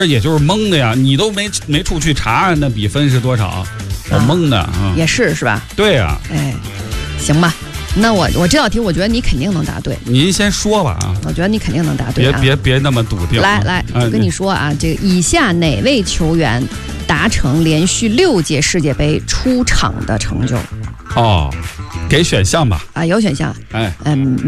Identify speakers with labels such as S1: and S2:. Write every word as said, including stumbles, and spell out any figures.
S1: 也就是蒙的呀，你都没没出去查那比分是多少，我蒙的啊。
S2: 也是是吧？
S1: 对呀、啊。
S2: 哎，行吧。那我我这道题，我觉得你肯定能答对。
S1: 您先说吧啊！
S2: 我觉得你肯定能答对、
S1: 啊。别别别那么笃定、啊。
S2: 来来，我跟你说啊，这个以下哪位球员达成连续六届世界杯出场的成就？
S1: 哦，给选项吧。
S2: 啊，有选项。
S1: 哎，
S2: 嗯。